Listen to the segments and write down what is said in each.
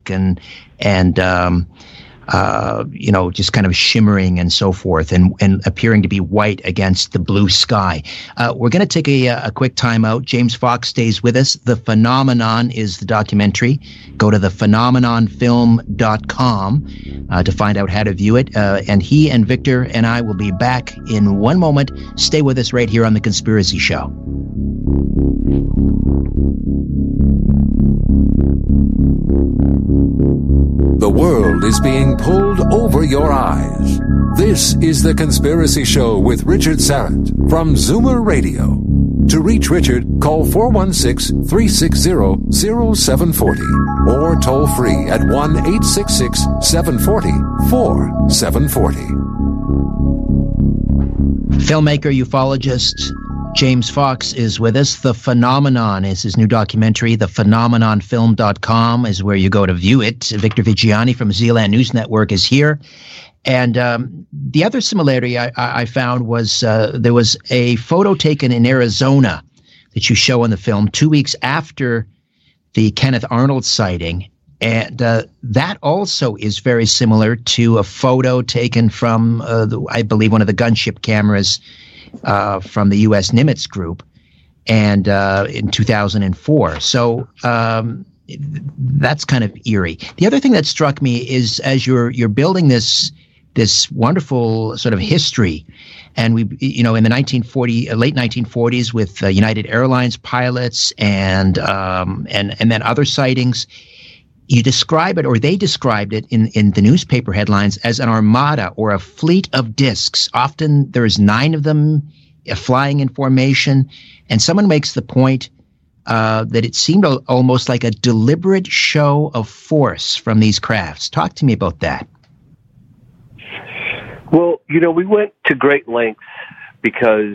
metallic and just kind of shimmering and so forth, and appearing to be white against the blue sky. We're going to take a quick time out. James Fox stays with us. The Phenomenon is the documentary. Go to thephenomenonfilm.com to find out how to view it. And he and Victor and I will be back in one moment. Stay with us right here on The Conspiracy Show. The world is being pulled over your eyes. This is The Conspiracy Show with Richard Syrett from Zoomer Radio. To reach Richard, call 416-360-0740 or toll free at 1-866-740-4740. Filmmaker, ufologist James Fox is with us. The Phenomenon is his new documentary. Thephenomenonfilm.com is where you go to view it. Victor Viggiani from Zealand News Network is here. And the other similarity I found was there was a photo taken in Arizona that you show in the film 2 weeks after the Kenneth Arnold sighting. And that also is very similar to a photo taken from, I believe, one of the gunship cameras from the U.S. Nimitz Group, and in 2004. So that's kind of eerie. The other thing that struck me is as you're building this wonderful sort of history, and we, in the late 1940s with United Airlines pilots and then other sightings. You describe it, or they described it in the newspaper headlines as an armada or a fleet of discs. Often there's 9 of them flying in formation. And someone makes the point that it seemed almost like a deliberate show of force from these crafts. Talk to me about that. Well, we went to great lengths because,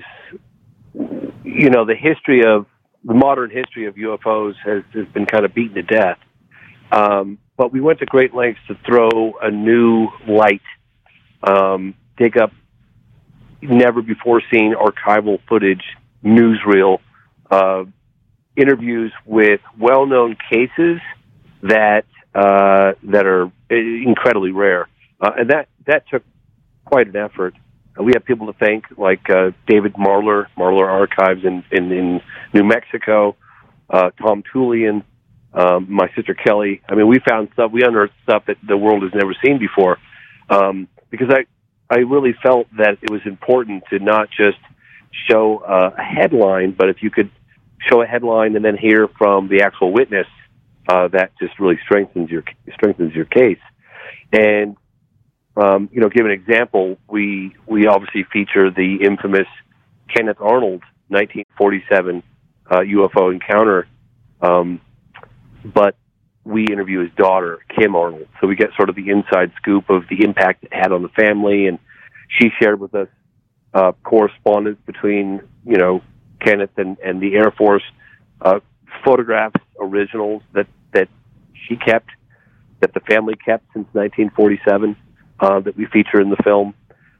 the modern history of UFOs has been kind of beaten to death. But we went to great lengths to throw a new light, dig up never-before-seen archival footage, newsreel, interviews with well-known cases that are incredibly rare. And that took quite an effort. We have people to thank, like David Marler Archives in New Mexico, Tom Tullian, my sister Kelly. I mean, we unearthed stuff that the world has never seen before, because I really felt that it was important to not just show a headline, but if you could show a headline and then hear from the actual witness, that just really strengthens your case. And give an example, we obviously feature the infamous Kenneth Arnold 1947 UFO encounter. But we interview his daughter, Kim Arnold. So we get sort of the inside scoop of the impact it had on the family. And she shared with us correspondence between, Kenneth and the Air Force, photographs, originals that she kept, that the family kept since 1947, that we feature in the film.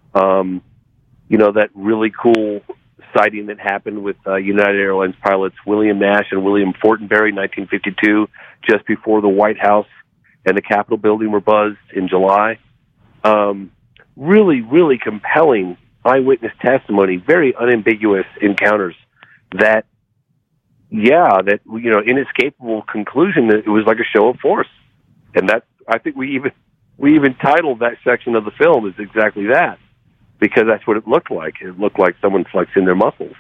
That really cool sighting that happened with United Airlines pilots William Nash and William Fortenberry in 1952, just before the White House and the Capitol building were buzzed in July. Really, really compelling eyewitness testimony, very unambiguous encounters that inescapable conclusion that it was like a show of force. And I think we even titled that section of the film as exactly that, because that's what it looked like. It looked like someone flexing their muscles.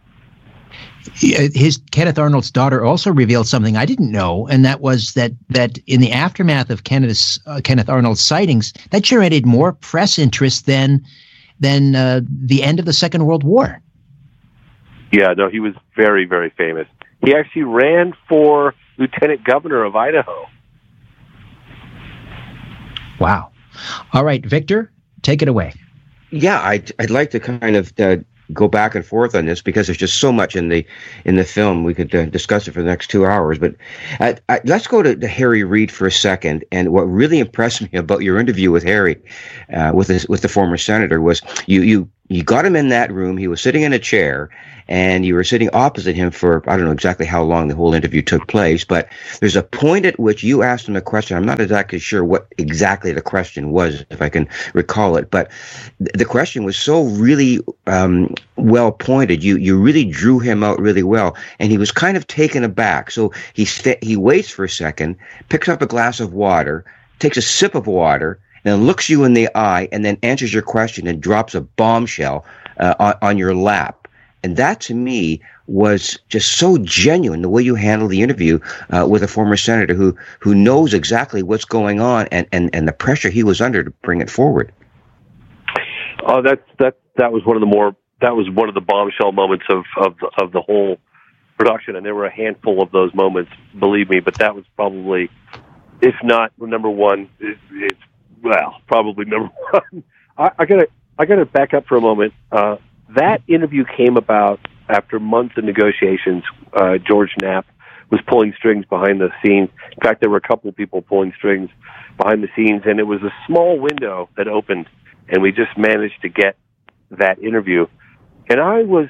Kenneth Arnold's daughter also revealed something I didn't know, and that was that in the aftermath of Kenneth Arnold's sightings, that generated more press interest than the end of the Second World War. Yeah, no, he was very, very famous. He actually ran for lieutenant governor of Idaho. Wow. All right, Victor, take it away. Yeah, I'd like to kind of go back and forth on this because there's just so much in the film. We could discuss it for the next 2 hours. But let's go to Harry Reid for a second. And what really impressed me about your interview with Harry, with the former senator, was you you got him in that room. He was sitting in a chair, and you were sitting opposite him for, I don't know exactly how long the whole interview took place, but there's a point at which you asked him a question. I'm not exactly sure what exactly the question was, if I can recall it, but the question was so really well pointed. You really drew him out really well, and he was kind of taken aback. So he waits for a second, picks up a glass of water, takes a sip of water, and then looks you in the eye, and then answers your question and drops a bombshell on your lap. And that, to me, was just so genuine, the way you handled the interview with a former senator who knows exactly what's going on and the pressure he was under to bring it forward. Oh, that was one of the bombshell moments of the whole production, and there were a handful of those moments, believe me. But that was probably, if not number one, it's probably number one. I gotta back up for a moment. That interview came about after months of negotiations. George Knapp was pulling strings behind the scenes. In fact, there were a couple of people pulling strings behind the scenes, and it was a small window that opened, and we just managed to get that interview. And I was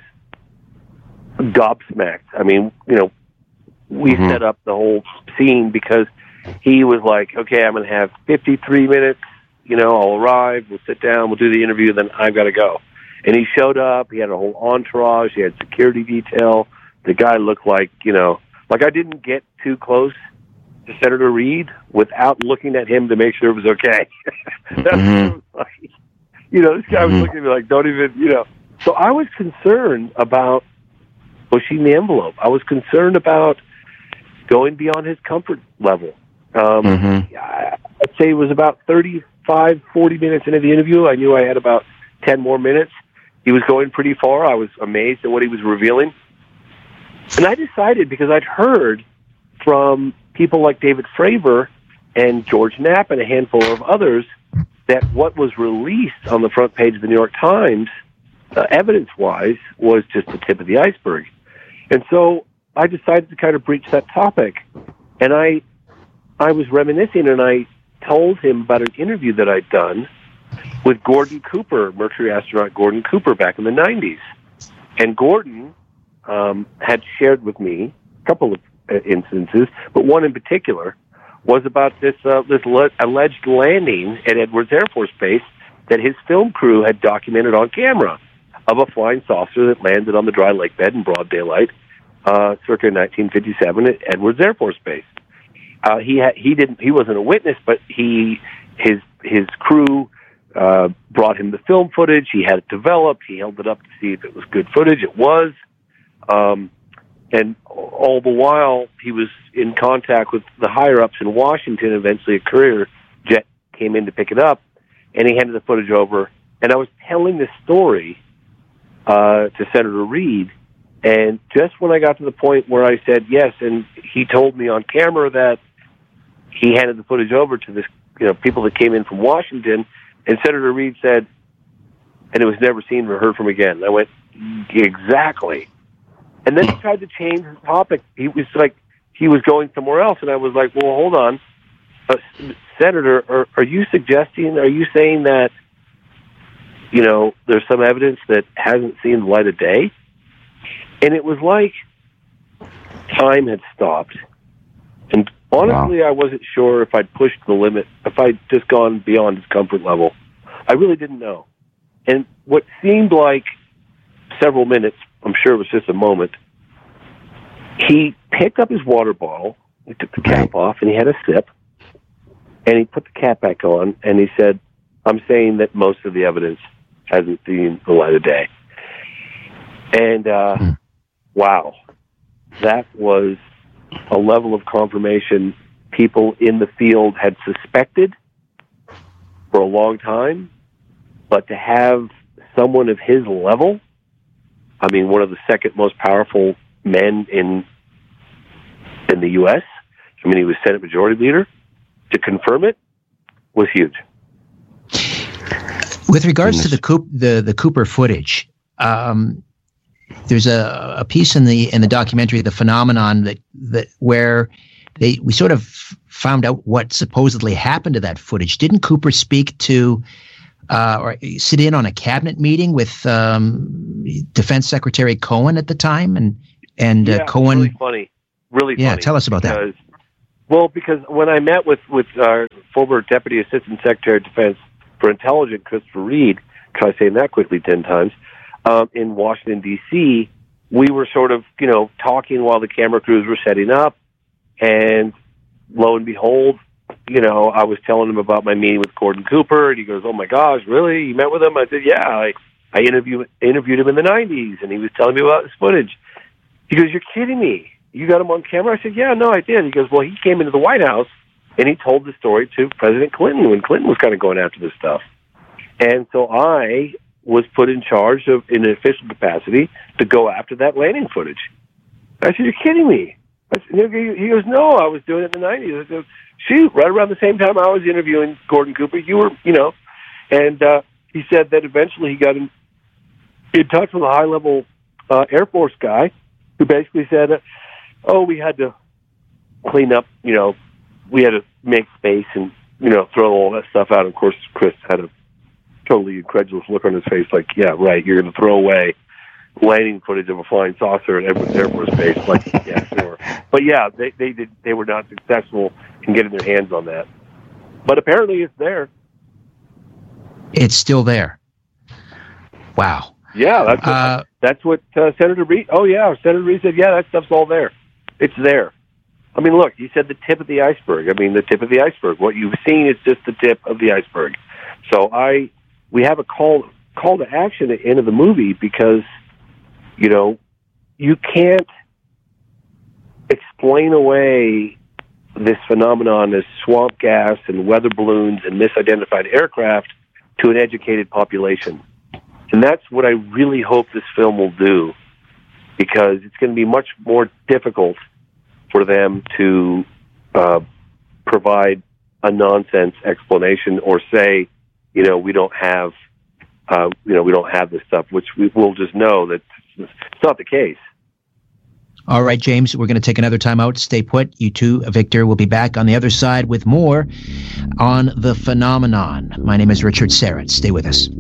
gobsmacked. I mean, we set up the whole scene because he was like, okay, I'm going to have 53 minutes. I'll arrive, we'll sit down, we'll do the interview, then I've got to go. And he showed up, he had a whole entourage, he had security detail. The guy looked like I didn't get too close to Senator Reid without looking at him to make sure it was okay. That's what it was like. This guy was looking at me like, don't even, So I was concerned about pushing the envelope. I was concerned about going beyond his comfort level. I'd say it was about 35, 40 minutes into the interview. I knew I had about 10 more minutes. He was going pretty far. I was amazed at what he was revealing. And I decided, because I'd heard from people like David Fravor and George Knapp and a handful of others that what was released on the front page of the New York Times, evidence-wise, was just the tip of the iceberg. And so I decided to kind of breach that topic. And I was reminiscing, and I told him about an interview that I'd done with Gordon Cooper, Mercury astronaut Gordon Cooper, back in the 90s. And Gordon had shared with me a couple of instances, but one in particular was about this alleged landing at Edwards Air Force Base that his film crew had documented on camera of a flying saucer that landed on the dry lake bed in broad daylight circa 1957 at Edwards Air Force Base. He wasn't a witness, but his crew brought him the film footage. He had it developed. He held it up to see if it was good footage. It was. And all the while, he was in contact with the higher-ups in Washington. Eventually, a courier jet came in to pick it up, and he handed the footage over. And I was telling this story to Senator Reid, and just when I got to the point where I said yes, and he told me on camera that he handed the footage over to this, people that came in from Washington, and Senator Reid said, and it was never seen or heard from again. And I went, exactly. And then he tried to change the topic. He was like, he was going somewhere else, and I was like, well, hold on. Senator, are you saying that, there's some evidence that hasn't seen the light of day? And it was like time had stopped. And honestly, I wasn't sure if I'd pushed the limit, if I'd just gone beyond his comfort level. I really didn't know. And what seemed like several minutes, I'm sure it was just a moment, he picked up his water bottle, he took the cap off, and he had a sip, and he put the cap back on, and he said, I'm saying that most of the evidence hasn't seen the light of day. And, wow, that was a level of confirmation people in the field had suspected for a long time, but to have someone of his level, I mean, one of the second most powerful men in the U.S., I mean, he was Senate Majority Leader, to confirm it was huge. With regards to the Cooper footage, there's a piece in the documentary, The Phenomenon, that where we sort of found out what supposedly happened to that footage. Didn't Cooper speak to or sit in on a cabinet meeting with Defense Secretary Cohen at the time, and Cohen. Really funny. Really funny. Yeah, tell us about that. Well, because when I met with our former Deputy Assistant Secretary of Defense for Intelligence, Christopher Reed, try saying that quickly 10 times, in Washington, D.C., we were sort of, talking while the camera crews were setting up, and lo and behold, I was telling him about my meeting with Gordon Cooper, and he goes, "Oh my gosh, really? You met with him?" I said, "Yeah, I interviewed him in the 90s, and he was telling me about his footage." He goes, "You're kidding me. You got him on camera?" I said, "Yeah, no, I did." He goes, "Well, he came into the White House, and he told the story to President Clinton when Clinton was kind of going after this stuff." And so I was put in charge of, in an official capacity, to go after that landing footage. I said, "You're kidding me." He goes, "No, I was doing it in the 90s. I said, "Shoot, right around the same time I was interviewing Gordon Cooper, you were, And he said that eventually he got in touch with a high-level Air Force guy who basically said, we had to clean up, we had to make space and, throw all that stuff out. Of course, Chris had a totally incredulous look on his face, like, "Yeah, right, you're going to throw away landing footage of a flying saucer at Edwards Air Force Base." Like, yeah, sure. But yeah, they were not successful in getting their hands on that. But apparently it's there. It's still there. Wow. Yeah, that's what Senator Reed. Oh yeah, Senator Reed said, "Yeah, that stuff's all there. It's there." I mean, look, you said the tip of the iceberg. I mean, the tip of the iceberg. What you've seen is just the tip of the iceberg. So we have a call to action at the end of the movie because, you can't explain away this phenomenon as swamp gas and weather balloons and misidentified aircraft to an educated population. And that's what I really hope this film will do, because it's going to be much more difficult for them to provide a nonsense explanation or say, we don't have this stuff, which we will just know that it's not the case. All right, James, we're going to take another time out. Stay put. You too, Victor, will be back on the other side with more on The Phenomenon. My name is Richard Syrett. Stay with us.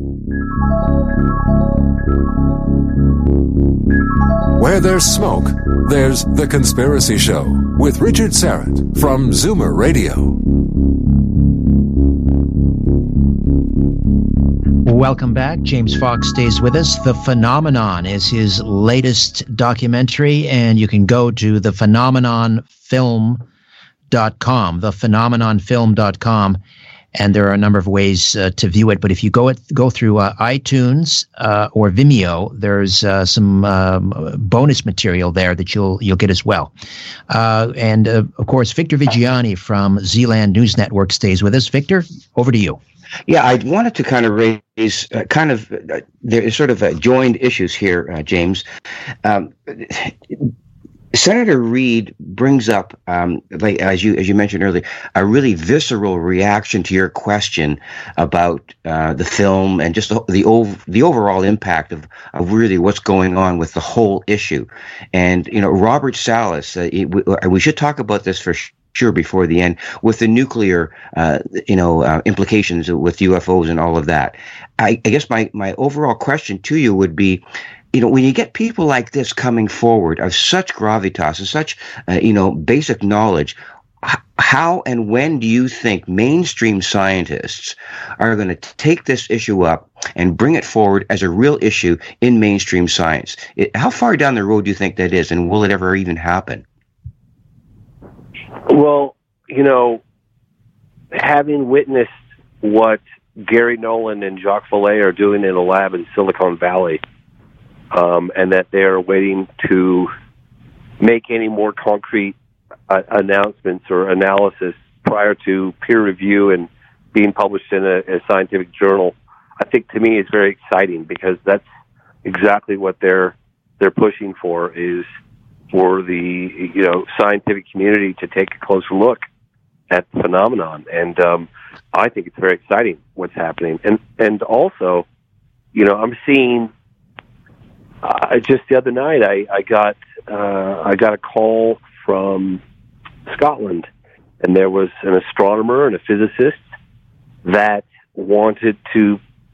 Where there's smoke, there's The Conspiracy Show with Richard Syrett from Zoomer Radio. Welcome back. James Fox stays with us. The Phenomenon is his latest documentary, and you can go to thephenomenonfilm.com, thephenomenonfilm.com, and there are a number of ways to view it. But if you go through iTunes or Vimeo, there's some bonus material there that you'll get as well. And of course, Victor Viggiani from Zealand News Network stays with us. Victor, over to you. Yeah, I wanted to kind of raise there's sort of joined issues here, James. Senator Reed brings up, like as you mentioned earlier, a really visceral reaction to your question about the film and just the overall impact of really what's going on with the whole issue. And Robert Salas, we should talk about this for sure before the end, with the nuclear implications with UFOs and all of that. I guess my overall question to you would be, when you get people like this coming forward of such gravitas and such, basic knowledge, how and when do you think mainstream scientists are going to take this issue up and bring it forward as a real issue in mainstream science? How far down the road do you think that is, and will it ever even happen? Well, having witnessed what Gary Nolan and Jacques Vallée are doing in a lab in Silicon Valley, and that they're waiting to make any more concrete announcements or analysis prior to peer review and being published in a scientific journal, I think to me is very exciting, because that's exactly what they're pushing for, is for the scientific community to take a closer look at the phenomenon. And I think it's very exciting what's happening. And also, I'm seeing just the other night I got a call from Scotland, and there was an astronomer and a physicist that wanted to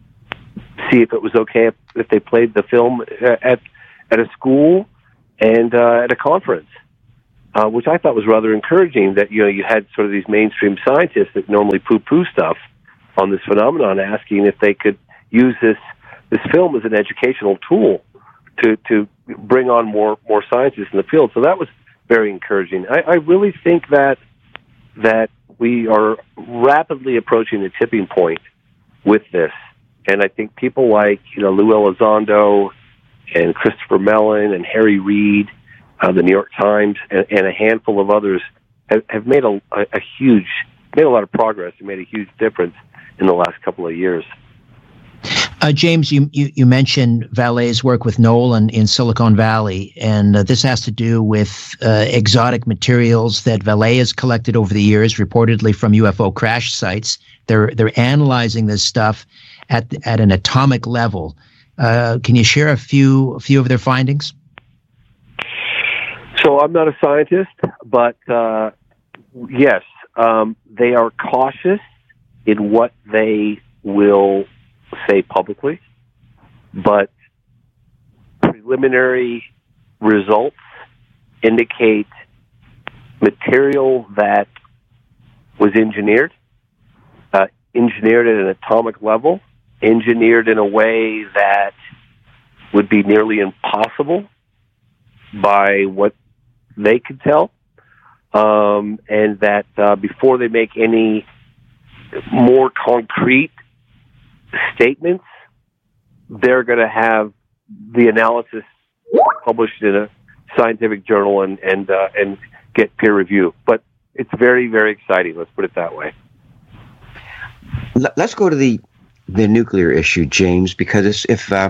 see if it was okay if they played the film at a school and at a conference, which I thought was rather encouraging. That you had sort of these mainstream scientists that normally poo-poo stuff on this phenomenon, asking if they could use this film as an educational tool to bring on more scientists in the field. So that was very encouraging. I really think that we are rapidly approaching the tipping point with this. And I think people like, Lou Elizondo and Christopher Mellon and Harry Reid, the New York Times, and a handful of others have made a lot of progress and made a huge difference in the last couple of years. James, you mentioned Vallee's work with Nolan in Silicon Valley, and this has to do with exotic materials that Vallee has collected over the years, reportedly from UFO crash sites. They're analyzing this stuff at an atomic level. Can you share a few of their findings? So I'm not a scientist, but yes, they are cautious in what they will say publicly, but preliminary results indicate material that was engineered at an atomic level, engineered in a way that would be nearly impossible by what they could tell, and that before they make any more concrete statements, they're going to have the analysis published in a scientific journal and get peer review. But it's very, very exciting. Let's put it that way. Let's go to the nuclear issue, James, because if I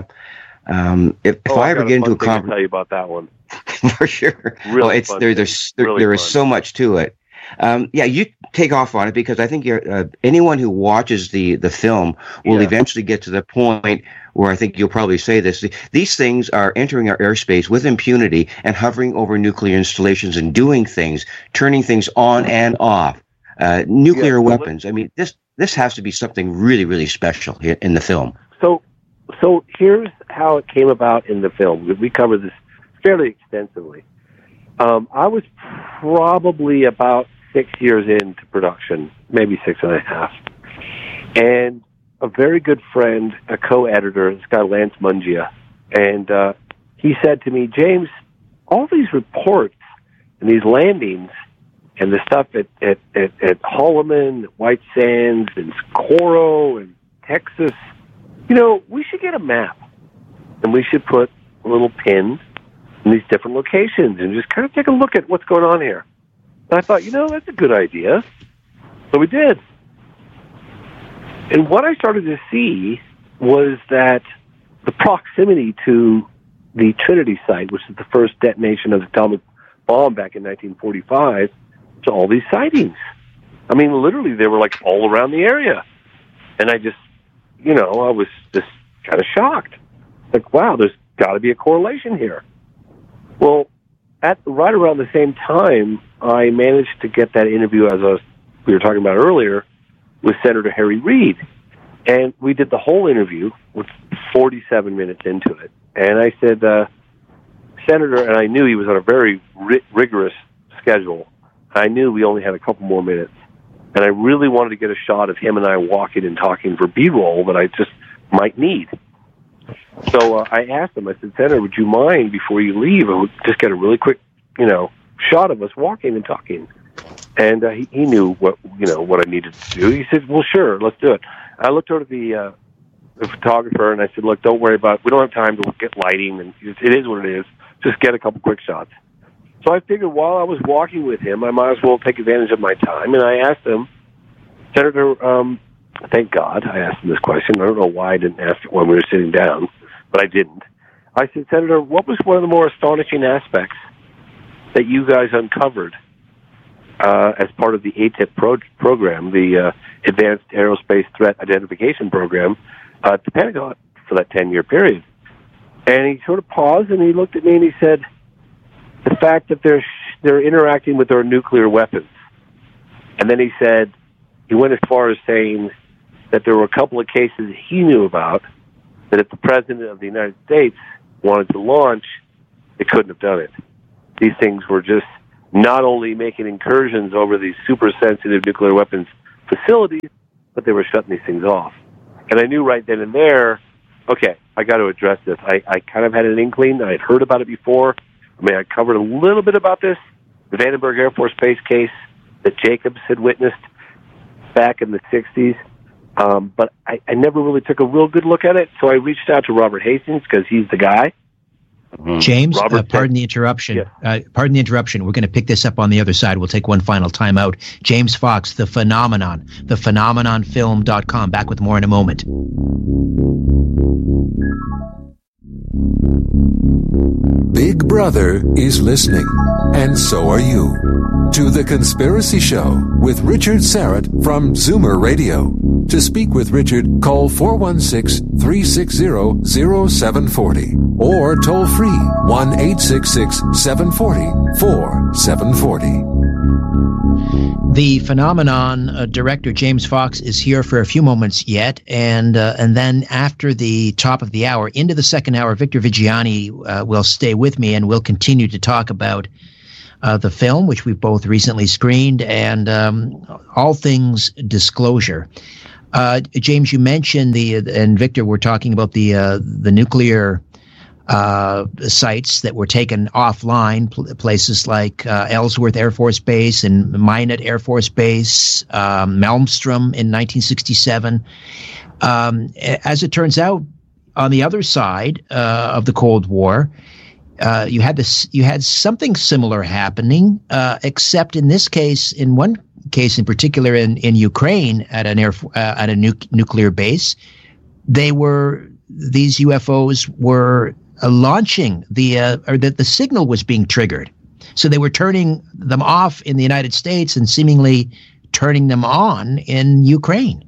ever get into a conversation, I'll tell you about that one for sure. Really, there is so much to it. You take off on it, because I think anyone who watches the film will eventually get to the point where I think you'll probably say this. These things are entering our airspace with impunity and hovering over nuclear installations and doing things, turning things on and off. Nuclear weapons. I mean, this has to be something really, really special here in the film. So here's how it came about in the film. We covered this fairly extensively. I was probably about 6 years into production, maybe 6.5. And a very good friend, a co-editor, this guy Lance Mungia, and he said to me, James, all these reports and these landings and the stuff at Holloman, White Sands, and Socorro, and Texas, we should get a map, and we should put a little pin in these different locations and just kind of take a look at what's going on here. And I thought, that's a good idea. So we did. And what I started to see was that the proximity to the Trinity site, which is the first detonation of the atomic bomb back in 1945, to all these sightings. I mean, literally, they were like all around the area. And I just, I was just kind of shocked. Like, wow, there's got to be a correlation here. Well, right around the same time, I managed to get that interview, as we were talking about earlier, with Senator Harry Reid. And we did the whole interview with 47 minutes into it. And I said, Senator, and I knew he was on a very rigorous schedule. I knew we only had a couple more minutes. And I really wanted to get a shot of him and I walking and talking for B-roll that I just might need. So I asked him, I said, Senator, would you mind, before you leave, just get a really quick, shot of us walking and talking? And he knew what I needed to do. He said, well, sure, let's do it. I looked over to the photographer and I said, look, don't worry about it. We don't have time to get lighting, and it is what it is. Just get a couple quick shots. So I figured while I was walking with him, I might as well take advantage of my time. And I asked him, Senator, thank God I asked him this question. I don't know why I didn't ask it when we were sitting down, but I didn't. I said, Senator, what was one of the more astonishing aspects that you guys uncovered as part of the ATIP program, the Advanced Aerospace Threat Identification Program, at the Pentagon for that 10-year period? And he sort of paused, and he looked at me, and he said, the fact that they're interacting with our nuclear weapons. And then he went as far as saying that there were a couple of cases he knew about that if the President of the United States wanted to launch, it couldn't have done it. These things were just not only making incursions over these super sensitive nuclear weapons facilities, but they were shutting these things off. And I knew right then and there, okay, I got to address this. I kind of had an inkling. I had heard about it before. I mean, I covered a little bit about this, the Vandenberg Air Force Base case that Jacobs had witnessed back in the 60s. But I never really took a real good look at it, so I reached out to Robert Hastings because he's the guy. James, pardon the interruption. Yeah. Pardon the interruption. We're going to pick this up on the other side. We'll take one final time out. James Fox, The Phenomenon, thephenomenonfilm.com. Back with more in a moment. Big Brother is listening, and so are you, to The Conspiracy Show with Richard Syrett from Zoomer Radio. To speak with Richard, call 416-360-0740 or toll free 1-866-740-4740. The Phenomenon director, James Fox, is here for a few moments yet, and then after the top of the hour, into the second hour, Victor Viggiani will stay with me, and we'll continue to talk about the film, which we've both recently screened, and all things disclosure. James, you mentioned and Victor were talking about the nuclear sites that were taken offline, places like Ellsworth Air Force Base and Minot Air Force Base, Malmstrom in 1967. As it turns out, on the other side of the Cold War, you had something similar happening, except in this case, in one case in particular, in Ukraine at a nuclear base, these UFOs were launching the signal was being triggered, so they were turning them off in the United States and seemingly turning them on in Ukraine.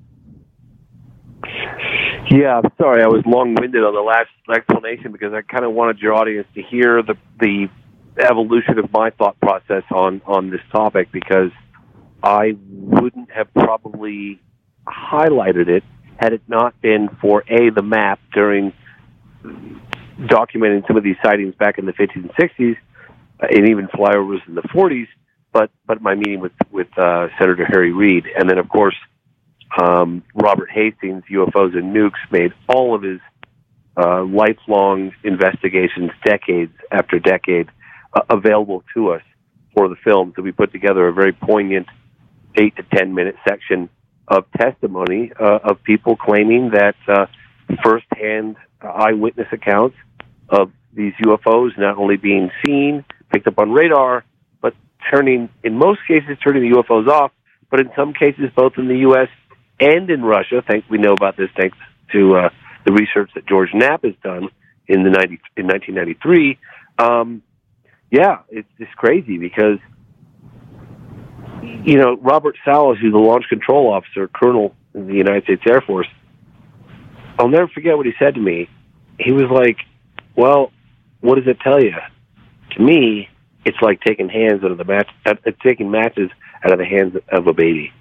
Yeah, I'm sorry, I was long-winded on the last explanation because I kind of wanted your audience to hear the evolution of my thought process on this topic, because I wouldn't have probably highlighted it had it not been for the map during documenting some of these sightings back in the 50s and 60s, and even flyovers in the 40s. But my meeting with Senator Harry Reid, and then of course Robert Hastings, UFOs and Nukes, made all of his lifelong investigations, decades after decade, available to us for the film. So we put together a very poignant 8 to 10 minute section of testimony of people claiming that firsthand eyewitness accounts of these UFOs not only being seen, picked up on radar, but in most cases, turning the UFOs off, but in some cases, both in the U.S. and in Russia. We know about this thanks to the research that George Knapp has done in 1993. It's just crazy because, Robert Salas, who's the launch control officer, colonel in the United States Air Force, I'll never forget what he said to me. He was like, well, what does it tell you? To me, it's like taking matches out of the hands of a baby.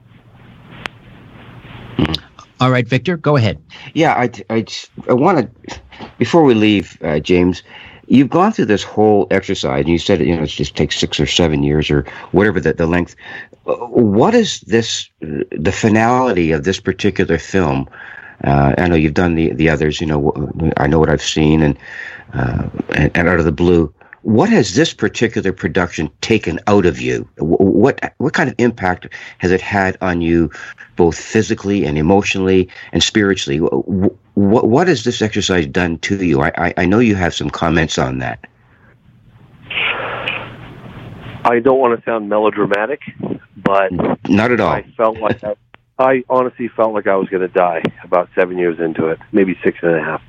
All right, Victor, go ahead. Yeah, I want to, before we leave, James, you've gone through this whole exercise, and you said it just takes 6 or 7 years or whatever the length. What is the finality of this particular film? I know you've done the others. I know what I've seen, and Out of the Blue. What has this particular production taken out of you? What kind of impact has it had on you, both physically and emotionally and spiritually? What has this exercise done to you? I know you have some comments on that. I don't want to sound melodramatic, but not at all. I honestly felt like I was going to die about 7 years into it, maybe 6.5.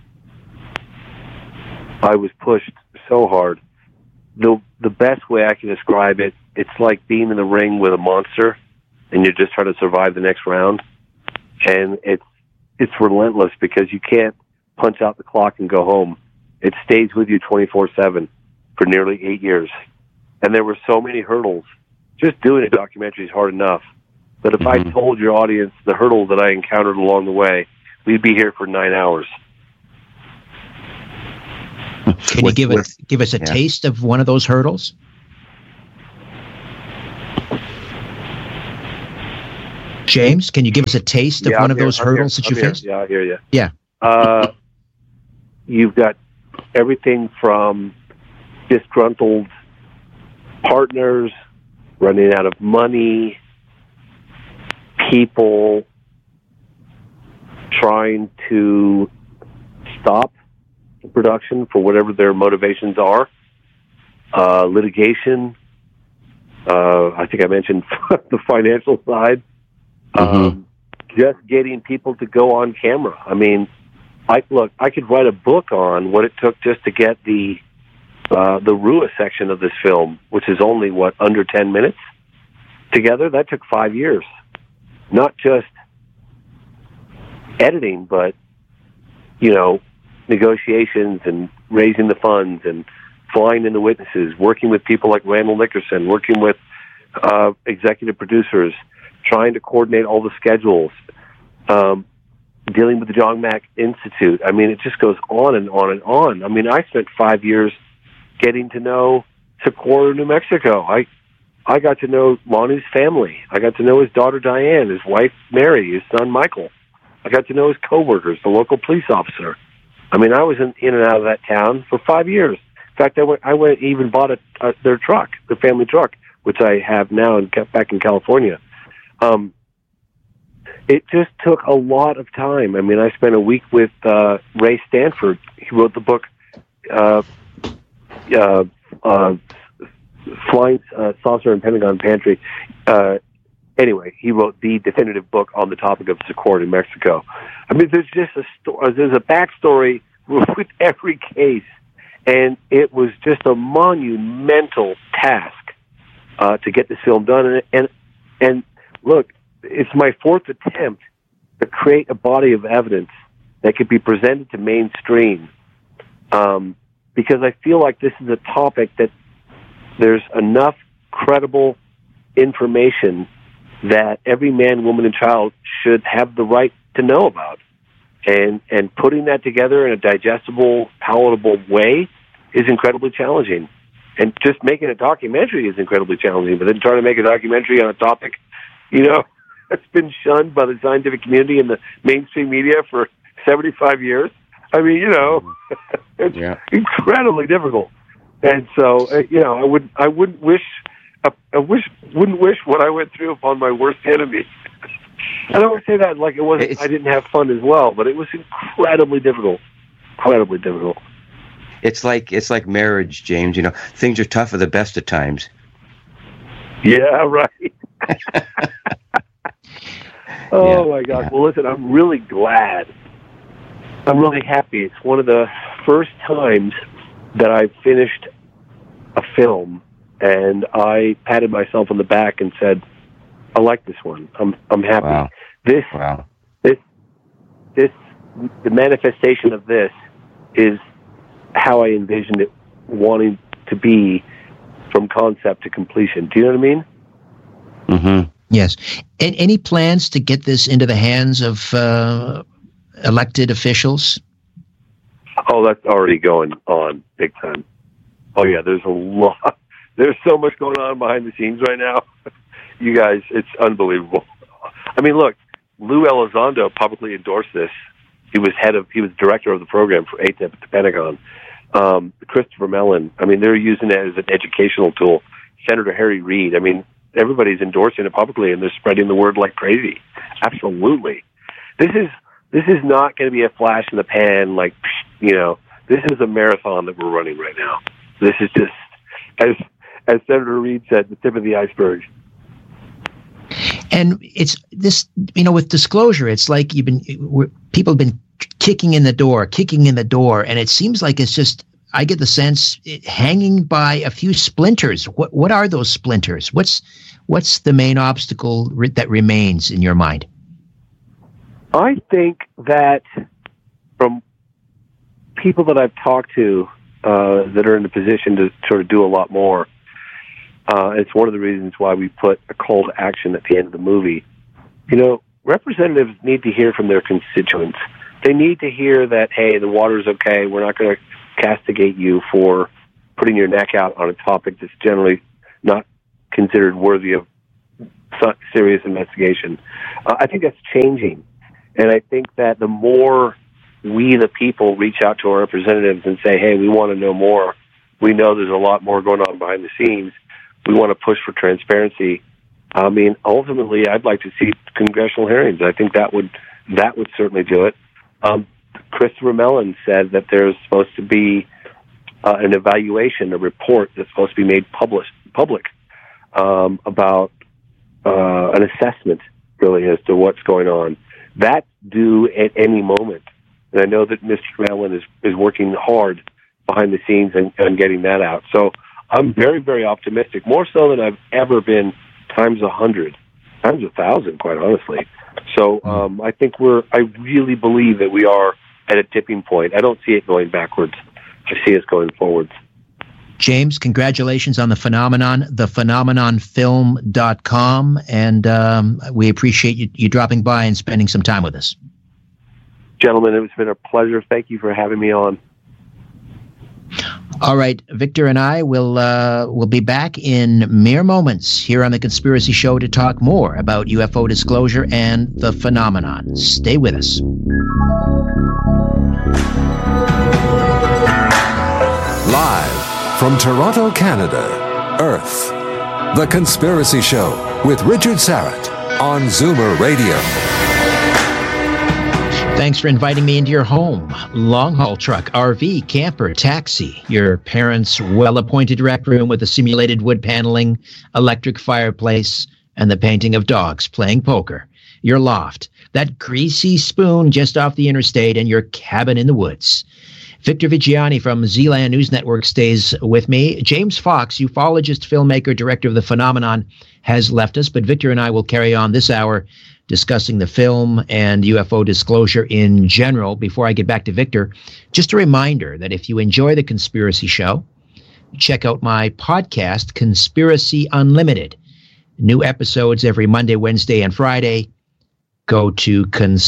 I was pushed so hard. The best way I can describe it, it's like being in the ring with a monster, and you're just trying to survive the next round. And it's relentless because you can't punch out the clock and go home. It stays with you 24/7 for nearly 8 years. And there were so many hurdles. Just doing a documentary is hard enough. But if I told your audience the hurdles that I encountered along the way, we'd be here for 9 hours. Can you give us a taste of one of those hurdles? James, can you give us a taste of one of those hurdles that you faced? Yeah, I hear you. Yeah. You've got everything from disgruntled partners, running out of money, people trying to stop the production for whatever their motivations are, litigation. I think I mentioned the financial side. Just getting people to go on camera. I mean, I could write a book on what it took just to get the Rua section of this film, which is only under 10 minutes together. That took 5 years. Not just editing, but negotiations and raising the funds and flying in the witnesses, working with people like Randall Nickerson, working with executive producers, trying to coordinate all the schedules, dealing with the John Mack Institute. I mean, it just goes on and on and on. I mean, I spent 5 years getting to know Socorro, New Mexico. I got to know Manu's family. I got to know his daughter Diane, his wife Mary, his son Michael. I got to know his coworkers, the local police officer. I mean, I was in and out of that town for 5 years. In fact, I went even bought their truck, the family truck, which I have now and kept back in California. It just took a lot of time. I mean, I spent a week with Ray Stanford. He wrote the book Flying Saucer and Pentagon Pantry. Anyway, he wrote the definitive book on the topic of Socorro, New Mexico. I mean, there's just there's a backstory with every case, and it was just a monumental task to get this film done. And look, it's my fourth attempt to create a body of evidence that could be presented to mainstream, because I feel like this is a topic that there's enough credible information that every man, woman, and child should have the right to know about. And putting that together in a digestible, palatable way is incredibly challenging. And just making a documentary is incredibly challenging, but then trying to make a documentary on a topic, that's been shunned by the scientific community and the mainstream media for 75 years. I mean, it's incredibly difficult. And so, I wouldn't wish what I went through upon my worst enemy. I don't say that like it wasn't. I didn't have fun as well, but it was incredibly difficult. Incredibly difficult. It's like marriage, James. Things are tough at the best of times. Yeah, right. My God. Yeah. Well, listen, I'm really glad. I'm really happy. It's one of the first times that I've finished a film and I patted myself on the back and said, I like this one. I'm happy. Wow. The manifestation of this is how I envisioned it wanting to be from concept to completion. Do you know what I mean? Mm-hmm. Yes. And any plans to get this into the hands of elected officials? Oh, that's already going on big time. Oh, yeah, there's a lot. There's so much going on behind the scenes right now. You guys, it's unbelievable. I mean, look, Lou Elizondo publicly endorsed this. He was director of the program for ATIP at the Pentagon. Christopher Mellon, I mean, they're using it as an educational tool. Senator Harry Reid, I mean, everybody's endorsing it publicly, and they're spreading the word like crazy. Absolutely. This is not going to be a flash in the pan, like, this is a marathon that we're running right now. This is just, as Senator Reid said, the tip of the iceberg. And it's this, with disclosure, it's like people have been kicking in the door, and it seems like it's just, I get the sense, hanging by a few splinters. What are those splinters? What's the main obstacle that remains in your mind? I think that from people that I've talked to that are in a position to sort of do a lot more, it's one of the reasons why we put a call to action at the end of the movie. Representatives need to hear from their constituents. They need to hear that, hey, the water's okay. We're not going to castigate you for putting your neck out on a topic that's generally not considered worthy of serious investigation. I think that's changing. And I think that the more we, the people, reach out to our representatives and say, hey, we want to know more. We know there's a lot more going on behind the scenes. We want to push for transparency. I mean, ultimately, I'd like to see congressional hearings. I think that would certainly do it. Christopher Mellon said that there's supposed to be an evaluation, a report that's supposed to be made public about an assessment, really, as to what's going on. That's due at any moment. And I know that Mr. Mellon is working hard behind the scenes and getting that out. So I'm very, very optimistic, more so than I've ever been, times 100, times 1,000, quite honestly. So I think I really believe that we are at a tipping point. I don't see it going backwards. I see us going forwards. James, congratulations on The Phenomenon, thephenomenonfilm.com, and we appreciate you dropping by and spending some time with us. Gentlemen, it's been a pleasure. Thank you for having me on. All right, Victor and I will be back in mere moments here on The Conspiracy Show to talk more about UFO disclosure and the phenomenon. Stay with us. Live from Toronto, Canada, Earth, The Conspiracy Show with Richard Syrett on Zoomer Radio. Thanks for inviting me into your home. Long-haul truck, RV, camper, taxi, your parents' well-appointed rec room with a simulated wood paneling, electric fireplace, and the painting of dogs playing poker, your loft, that greasy spoon just off the interstate, and your cabin in the woods. Victor Viggiani from Zealand News Network stays with me. James Fox, ufologist, filmmaker, director of The Phenomenon, has left us, but Victor and I will carry on this hour discussing the film and UFO disclosure in general. Before I get back to Victor, just a reminder that if you enjoy The Conspiracy Show, check out my podcast, Conspiracy Unlimited. New episodes every Monday, Wednesday, and Friday. Go to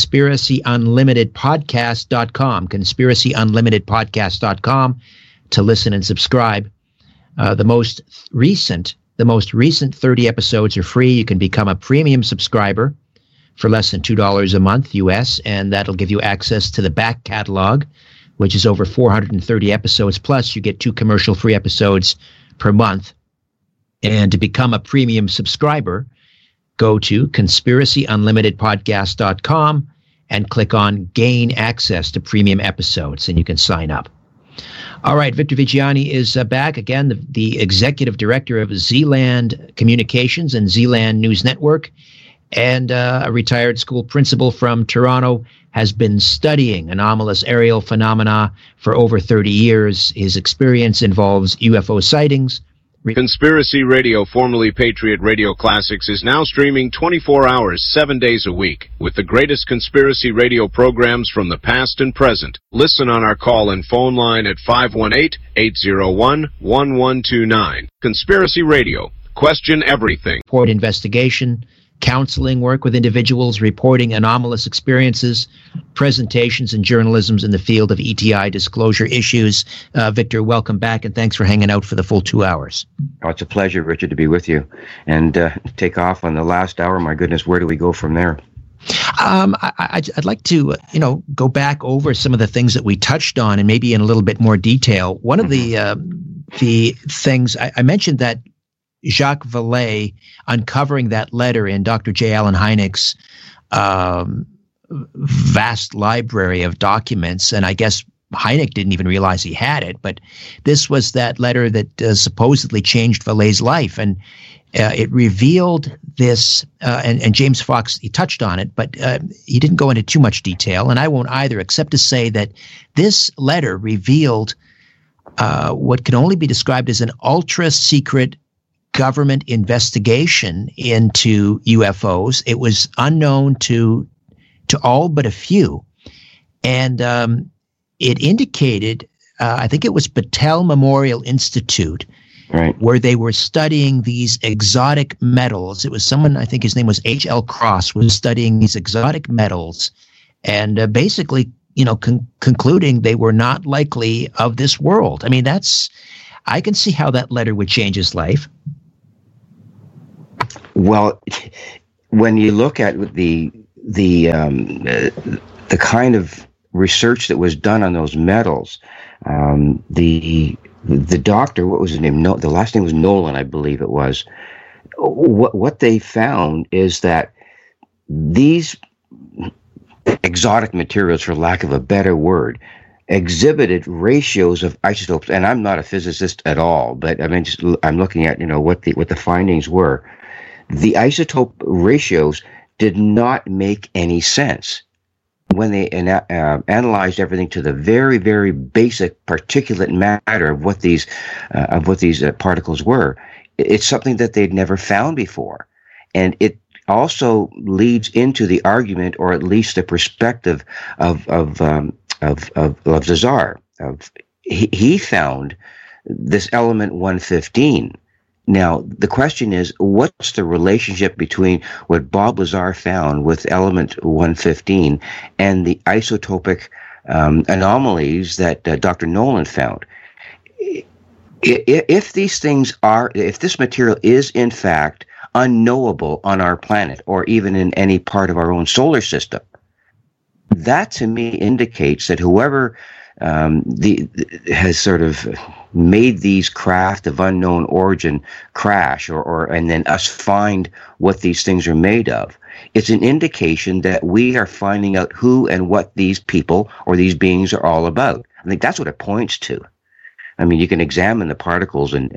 conspiracyunlimitedpodcast.com, conspiracyunlimitedpodcast.com to listen and subscribe. The most recent 30 episodes are free. You can become a premium subscriber for less than $2 a month US, and that'll give you access to the back catalog, which is over 430 episodes. Plus, you get 2 commercial-free episodes per month. And to become a premium subscriber, go to conspiracyunlimitedpodcast.com and click on Gain Access to Premium Episodes, and you can sign up. All right, Victor Viggiani is back again, the executive director of Zealand Communications and Zealand News Network, and a retired school principal from Toronto, has been studying anomalous aerial phenomena for over 30 years. His experience involves UFO sightings. Conspiracy Radio, formerly Patriot Radio Classics, is now streaming 24 hours, 7 days a week, with the greatest conspiracy radio programs from the past and present. Listen on our call-in phone line at 518-801-1129. Conspiracy Radio. Question everything. Report investigation, counseling work with individuals reporting anomalous experiences, presentations and journalisms in the field of ETI disclosure issues. Victor, welcome back, and thanks for hanging out for the full 2 hours. Oh, it's a pleasure, Richard, to be with you. And take off on the last hour. My goodness, where do we go from there? I'd like to, go back over some of the things that we touched on, and maybe in a little bit more detail. One of the things I mentioned that Jacques Vallée uncovering that letter in Dr. J. Allen Hynek's vast library of documents, and I guess Hynek didn't even realize he had it, but this was that letter that supposedly changed Vallée's life, and it revealed this, and James Fox, he touched on it, but he didn't go into too much detail, and I won't either, except to say that this letter revealed what can only be described as an ultra-secret government investigation into UFOs. It was unknown to all but a few. And it indicated, I think it was Battelle Memorial Institute, right, where they were studying these exotic metals. It was someone, I think his name was H.L. Cross, was studying these exotic metals and basically concluding they were not likely of this world. I mean, I can see how that letter would change his life. Well, when you look at the kind of research that was done on those metals, the doctor, what was his name? No, the last name was Nolan, I believe it was. What they found is that these exotic materials, for lack of a better word, exhibited ratios of isotopes. And I'm not a physicist at all, but I'm looking at what the findings were. The isotope ratios did not make any sense when they analyzed everything to the very, very basic particulate matter of what these particles were. It's something that they'd never found before, and it also leads into the argument, or at least the perspective of Lazar. He found this element 115. Now, the question is, what's the relationship between what Bob Lazar found with element 115 and the isotopic anomalies that Dr. Nolan found? If this material is in fact unknowable on our planet, or even in any part of our own solar system, that to me indicates that whoever has sort of made these craft of unknown origin crash, and then us find what these things are made of, it's an indication that we are finding out who and what these people or these beings are all about. I think that's what it points to. I mean, you can examine the particles and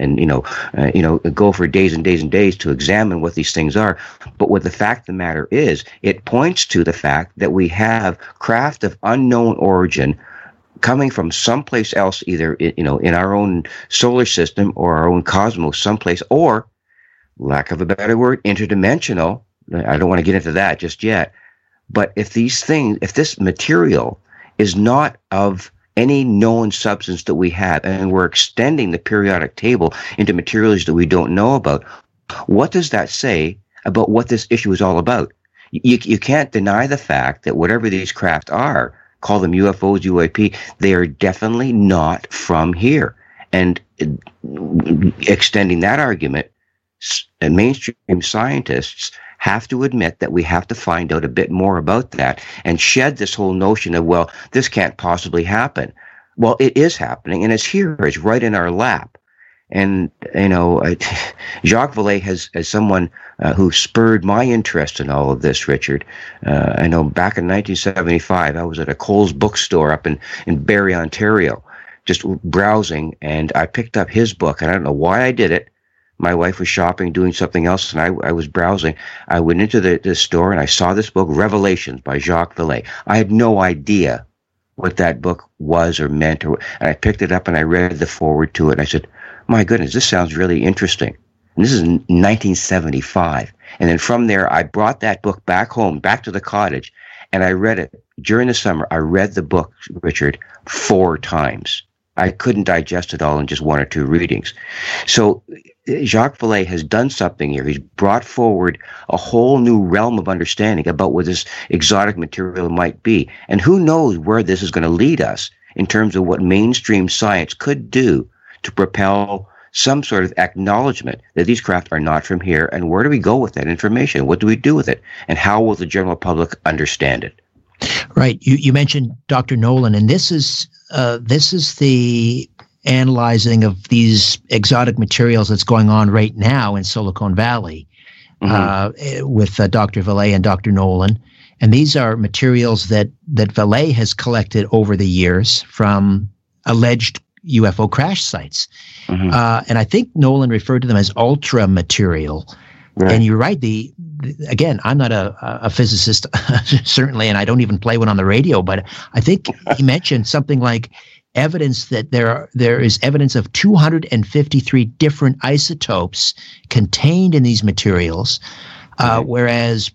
go for days and days and days to examine what these things are. But what the fact of the matter is, it points to the fact that we have craft of unknown origin coming from someplace else, either in our own solar system or our own cosmos, someplace, or, lack of a better word, interdimensional. I don't want to get into that just yet. But if this material is not of any known substance that we have, and we're extending the periodic table into materials that we don't know about, what does that say about what this issue is all about? You can't deny the fact that whatever these craft are, call them UFOs, UAP, they are definitely not from here. And extending that argument, mainstream scientists have to admit that we have to find out a bit more about that and shed this whole notion of, well, this can't possibly happen. Well, it is happening, and it's here. It's right in our lap. And, Jacques Vallée has someone who spurred my interest in all of this, Richard. I know back in 1975, I was at a Coles bookstore up in Barrie, Ontario, just browsing, and I picked up his book, and I don't know why I did it. My wife was shopping, doing something else, and I was browsing. I went into the store, and I saw this book, Revelations by Jacques Vallée. I had no idea what that book was or meant, and I picked it up, and I read the foreword to it, and I said, my goodness, this sounds really interesting. And this is 1975. And then from there, I brought that book back home, back to the cottage, and I read it. During the summer, I read the book, Richard, 4 times. I couldn't digest it all in just 1 or 2 readings. So Jacques Vallée has done something here. He's brought forward a whole new realm of understanding about what this exotic material might be. And who knows where this is going to lead us in terms of what mainstream science could do to propel some sort of acknowledgement that these craft are not from here. And where do we go with that information? What do we do with it? And how will the general public understand it? Right. You mentioned Dr. Nolan, and this is the analyzing of these exotic materials that's going on right now in Silicon Valley with Dr. Vallée and Dr. Nolan. And these are materials that Vallée has collected over the years from alleged UFO crash sites. And I think Nolan referred to them as ultra material. Right. And you're right. Again, I'm not a physicist, certainly, and I don't even play one on the radio, but I think he mentioned something like evidence that there is evidence of 253 different isotopes contained in these materials, whereas,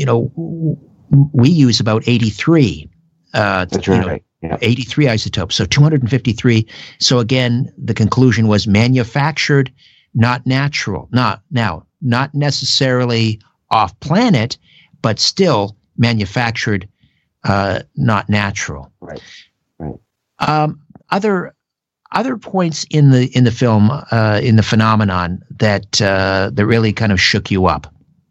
we use about 83. That's right. Yeah. 83 isotopes, so 253. So again, the conclusion was manufactured, not natural. Not necessarily off planet, but still manufactured, not natural. Right. Other points in the film, in the phenomenon that really kind of shook you up.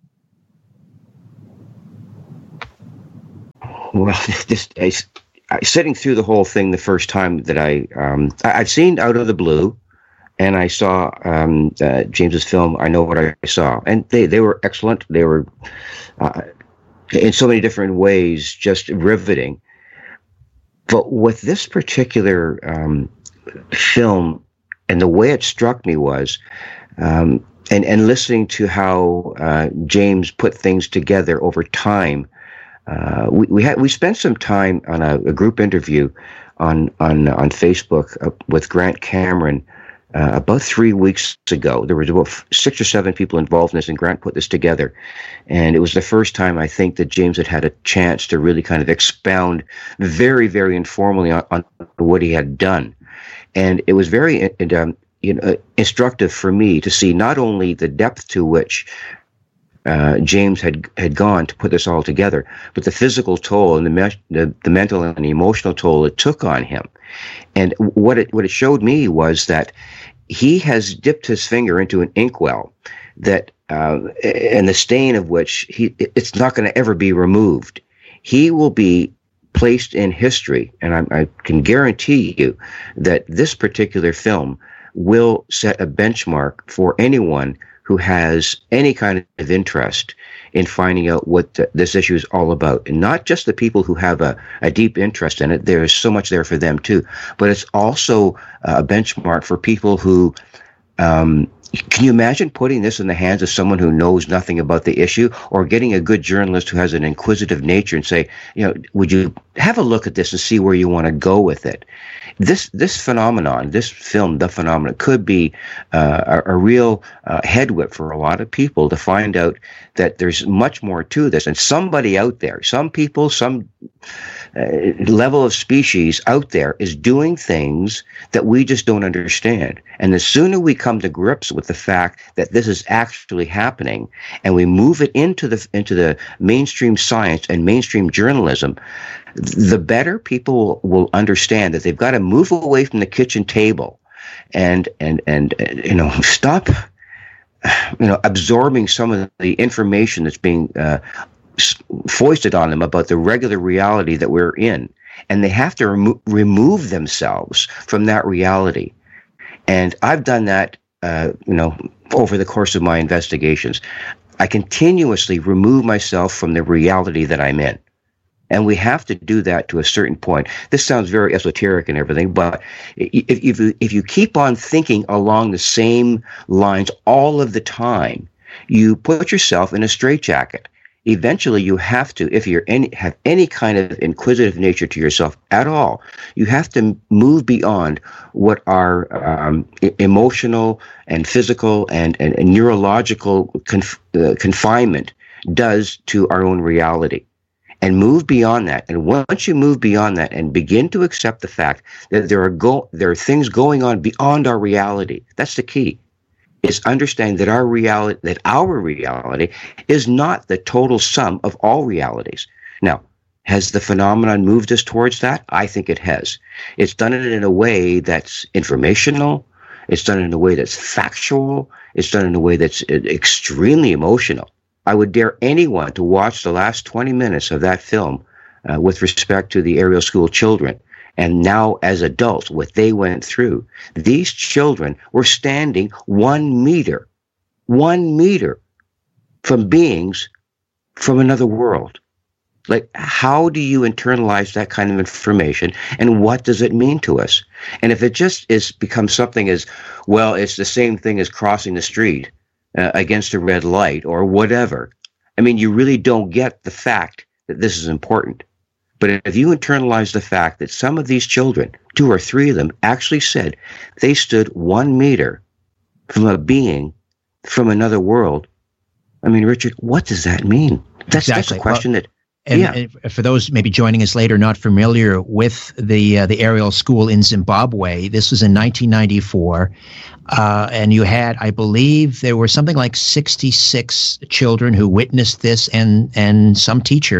Well, just sitting through the whole thing the first time that I've seen Out of the Blue, and I saw James's film. I Know What I Saw, and they were excellent. They were in so many different ways just riveting. But with this particular film, and the way it struck me was, and listening to how James put things together over time. We spent some time on a group interview on Facebook with Grant Cameron about 3 weeks ago. There was about 6 or 7 people involved in this, and Grant put this together. And it was the first time, I think, that James had a chance to really kind of expound very, very informally on what he had done. And it was very instructive for me to see not only the depth to which James had gone to put this all together, but the physical toll and the mental and the emotional toll it took on him. And what it showed me was that he has dipped his finger into an inkwell that, and the stain of which it's not going to ever be removed. He will be placed in history, and I can guarantee you that this particular film will set a benchmark for anyone who has any kind of interest in finding out what this issue is all about. And not just the people who have a deep interest in it. There's so much there for them too. But it's also a benchmark for people who, can you imagine putting this in the hands of someone who knows nothing about the issue, or getting a good journalist who has an inquisitive nature and say, would you have a look at this and see where you want to go with it? This phenomenon, this film, The Phenomenon, could be a real head whip for a lot of people to find out that there's much more to this. And somebody out there, some people, some level of species out there is doing things that we just don't understand. And the sooner we come to grips with the fact that this is actually happening, and we move it into the mainstream science and mainstream journalism, the better people will understand that they've got to move away from the kitchen table and stop absorbing some of the information that's being foisted on them about the regular reality that we're in, and they have to remove themselves from that reality. And I've done that over the course of my investigations. I continuously remove myself from the reality that I'm in. And we have to do that to a certain point. This sounds very esoteric and everything, but if you keep on thinking along the same lines all of the time, you put yourself in a straitjacket. Eventually, you have to, if you have any kind of inquisitive nature to yourself at all, you have to move beyond what our emotional and physical and neurological confinement does to our own reality. And move beyond that. And once you move beyond that and begin to accept the fact that there are things going on beyond our reality, that's the key. Is understand that our reality is not the total sum of all realities. Now, has the phenomenon moved us towards that? I think it has. It's done it in a way that's informational. It's done it in a way that's factual. It's done it in a way that's extremely emotional. I would dare anyone to watch the last 20 minutes of that film with respect to the Ariel School children. And now as adults, what they went through. These children were standing 1 meter from beings from another world. Like, how do you internalize that kind of information, and what does it mean to us? And if it just becomes something as, well, it's the same thing as crossing the street against a red light or whatever. I mean, you really don't get the fact that this is important. But if you internalize the fact that some of these children, 2 or 3 of them, actually said they stood 1 meter from a being from another world, I mean, Richard, what does that mean? That's a question that... And for those maybe joining us later not familiar with the Ariel School in Zimbabwe, this was in 1994, and you had, I believe, there were something like 66 children who witnessed this, and some teachers.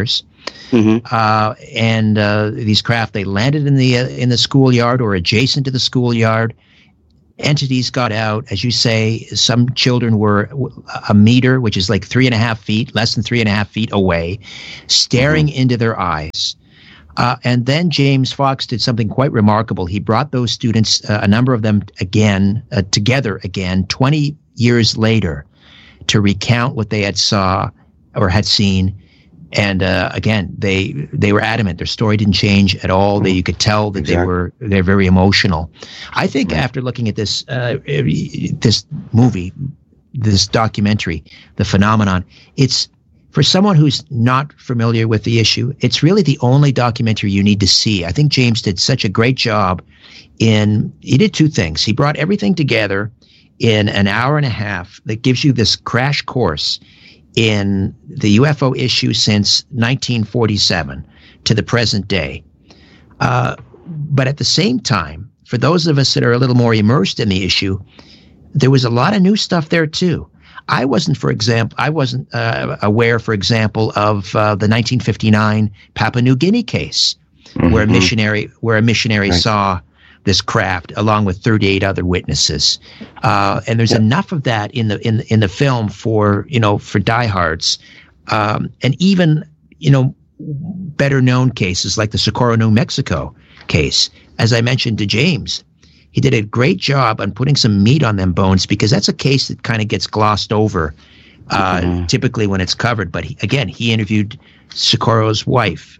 And these craft, they landed in the schoolyard or adjacent to the schoolyard. Entities got out, as you say. Some children were a meter, which is like 3.5 feet, less than 3.5 feet away, staring into their eyes. And then James Fox did something quite remarkable. He brought those students, a number of them together again, 20 years later, to recount what they had seen. And again, they were adamant. Their story didn't change at all. You could tell that they're very emotional. I think after looking at this movie, this documentary, The Phenomenon, it's, for someone who's not familiar with the issue, it's really the only documentary you need to see. I think James did such a great job he did two things. He brought everything together in an hour and a half that gives you this crash course in the UFO issue since 1947 to the present day. But at the same time, for those of us that are a little more immersed in the issue, there was a lot of new stuff there too. I wasn't aware, for example, of the 1959 Papua New Guinea case, where a missionary saw this craft along with 38 other witnesses, and there's enough of that in the film for diehards, and even better known cases like the Socorro, New Mexico case. As I mentioned to James, he did a great job on putting some meat on them bones, because that's a case that kind of gets glossed over typically when it's covered. But he interviewed Socorro's wife,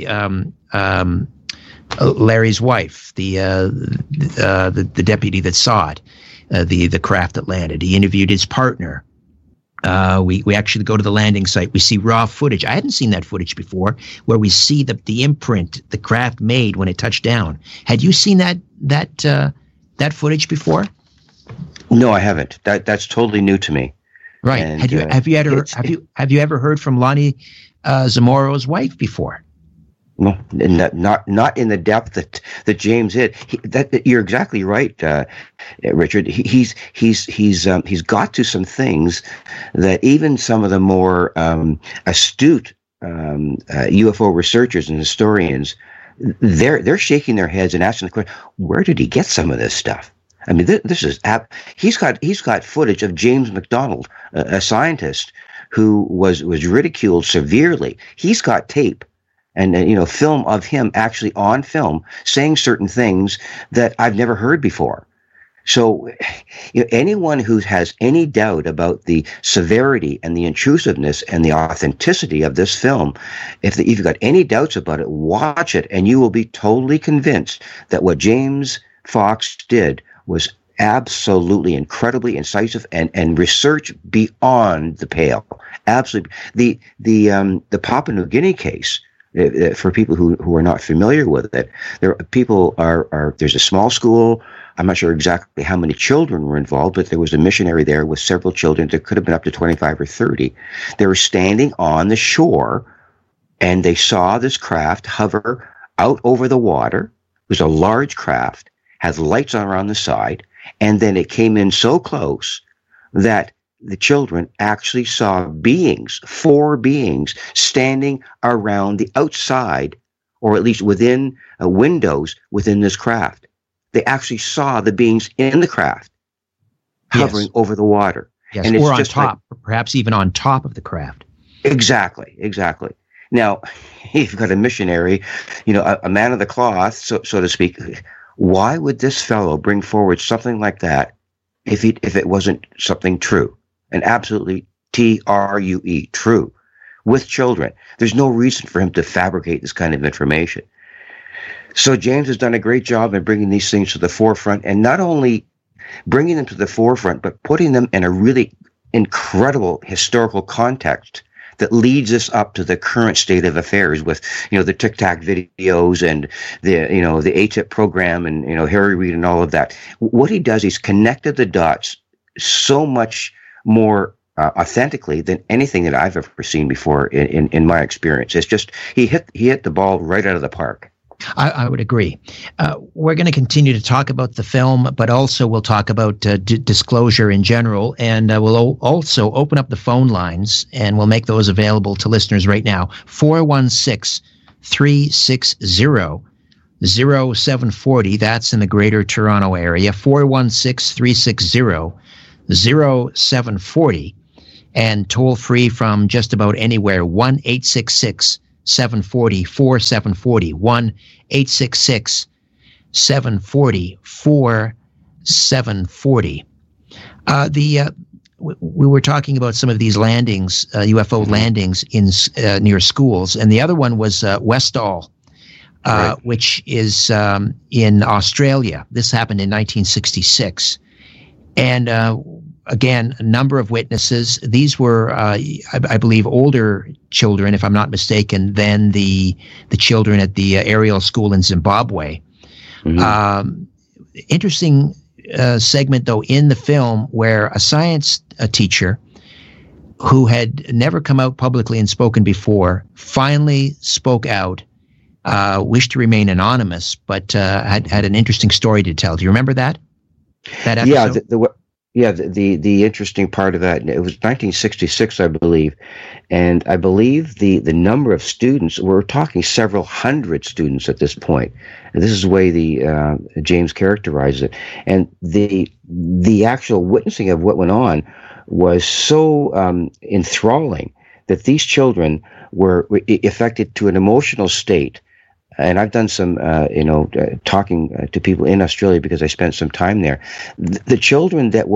Larry's wife, the deputy that saw it, the craft that landed. He interviewed his partner. We actually go to the landing site. We see raw footage. I hadn't seen that footage before, where we see the imprint the craft made when it touched down. Had you seen that footage before? No, I haven't. That's totally new to me. Right. And, have you ever heard from Lonnie Zamoro's wife before? No, not in the depth that James did. You're exactly right, Richard. He's got to some things that even some of the more astute UFO researchers and historians, they're shaking their heads and asking the question, where did he get some of this stuff? I mean, this is he's got footage of James McDonald, a scientist who was ridiculed severely. He's got tape. And film of him actually on film saying certain things that I've never heard before. So, anyone who has any doubt about the severity and the intrusiveness and the authenticity of this film, if you've got any doubts about it, watch it, and you will be totally convinced that what James Fox did was absolutely incredibly incisive and research beyond the pale. Absolutely, the Papua New Guinea case. For people who are not familiar with it, there's a small school. I'm not sure exactly how many children were involved, but there was a missionary there with several children. There could have been up to 25 or 30. They were standing on the shore, and they saw this craft hover out over the water. It was a large craft, had lights on around the side, and then it came in so close that the children actually saw four beings standing around the outside, or at least within windows within this craft. They actually saw the beings in the craft hovering over the water. Yes, and or on top, perhaps even on top of the craft. Exactly. Now, you've got a missionary, a man of the cloth, so to speak. Why would this fellow bring forward something like that if it wasn't something true? And absolutely true, true, with children. There's no reason for him to fabricate this kind of information. So James has done a great job in bringing these things to the forefront, and not only bringing them to the forefront, but putting them in a really incredible historical context that leads us up to the current state of affairs with, the Tic Tac videos and the ATIP program and, Harry Reid and all of that. What he does, he's connected the dots so much more authentically than anything that I've ever seen before in my experience. It's just he hit the ball right out of the park. I would agree. We're going to continue to talk about the film, but also we'll talk about disclosure in general, and we'll also open up the phone lines, and we'll make those available to listeners right now. 416-360-0740. That's in the Greater Toronto Area. 416-360-0740. And toll free from just about anywhere, 1-866-740-4740, 1-866-740-4740. We were talking about some of these landings, UFO landings in near schools, and the other one was Westall, right, which is in Australia. This happened in 1966, and again, a number of witnesses. These were, I believe, older children, if I'm not mistaken, than the children at the Ariel School in Zimbabwe. Mm-hmm. Interesting segment, though, in the film where a science teacher who had never come out publicly and spoken before finally spoke out, wished to remain anonymous, but had an interesting story to tell. Do you remember that episode? Yeah, the interesting part of that, it was 1966, I believe, and I believe the number of students, we're talking several hundred students at this point, and this is the way the James characterized it, and the actual witnessing of what went on was so enthralling that these children were affected to an emotional state. And I've done some, talking to people in Australia because I spent some time there. The children that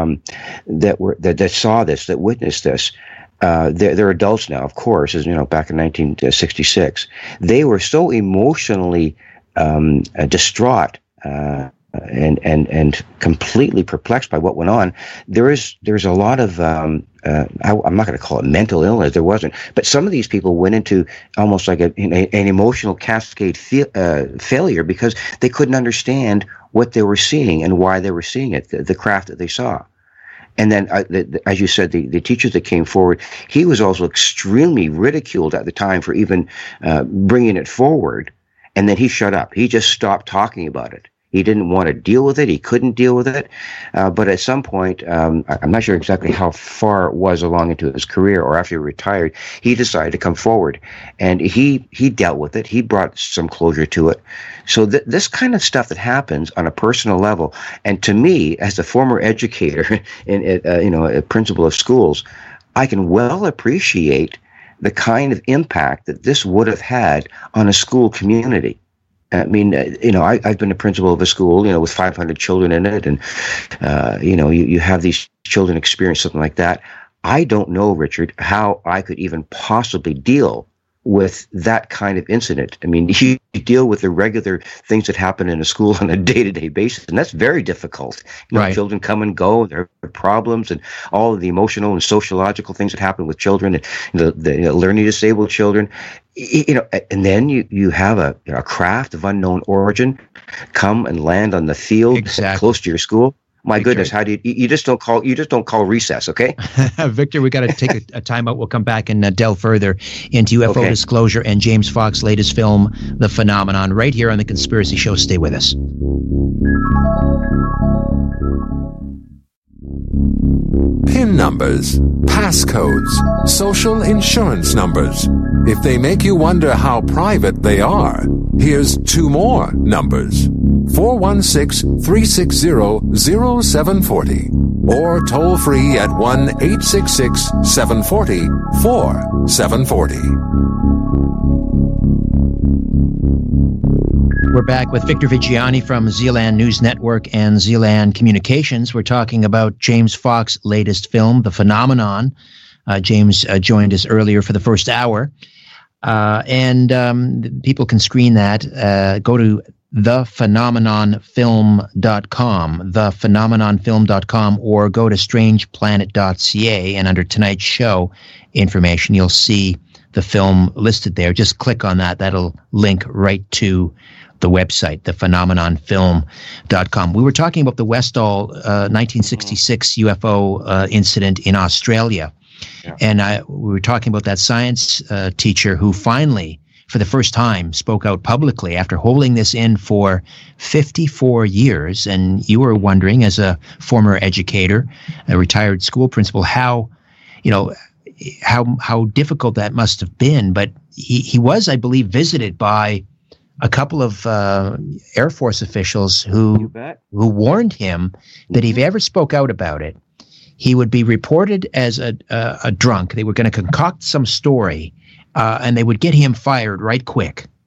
saw this, that witnessed this, they're adults now, of course, as you know, back in 1966. They were so emotionally distraught and completely perplexed by what went on. There's a lot of I'm not going to call it mental illness. There wasn't, but some of these people went into almost like an emotional cascade failure because they couldn't understand what they were seeing and why they were seeing it, the craft that they saw. And then, as you said, the teacher that came forward, he was also extremely ridiculed at the time for even bringing it forward. And then he shut up. He just stopped talking about it. He didn't want to deal with it. He couldn't deal with it. But at some point, I'm not sure exactly how far it was along into his career or after he retired, he decided to come forward. And he dealt with it. He brought some closure to it. So this kind of stuff that happens on a personal level, and to me, as a former educator and a principal of schools, I can well appreciate the kind of impact that this would have had on a school community. I mean, I've been a principal of a school, with 500 children in it, and, you have these children experience something like that. I don't know, Richard, how I could even possibly deal with that kind of incident. I mean, you deal with the regular things that happen in a school on a day-to-day basis, and that's very difficult. Right. Children come and go, there are problems, and all of the emotional and sociological things that happen with children, and the learning disabled children. And then you have a craft of unknown origin come and land on the field exactly. close to your school. My Victor, goodness, how do you just don't call recess, okay? Victor, we got to take a timeout. We'll come back and delve further into UFO disclosure and James Fox's latest film, The Phenomenon, right here on The Conspiracy Show. Stay with us. PIN numbers, passcodes, social insurance numbers. If they make you wonder how private they are, here's two more numbers. 416-360-0740 or toll free at 1-866-740-4740. We're back with Victor Viggiani from Zealand News Network and Zealand Communications. We're talking about James Fox's latest film, The Phenomenon. James joined us earlier for the first hour. And people can screen that. Go to thephenomenonfilm.com, thephenomenonfilm.com, or go to strangeplanet.ca, and under tonight's show information, you'll see the film listed there. Just click on that. That'll link right to the website, thephenomenonfilm.com. We were talking about the Westall 1966 UFO incident in Australia. Yeah. And we were talking about that science teacher who finally for the first time, spoke out publicly after holding this in for 54 years. And you were wondering, as a former educator, a retired school principal, how difficult that must have been. But he was, I believe, visited by a couple of Air Force officials who warned him that if he ever spoke out about it, he would be reported as a drunk. They were going to concoct some story, and they would get him fired right quick.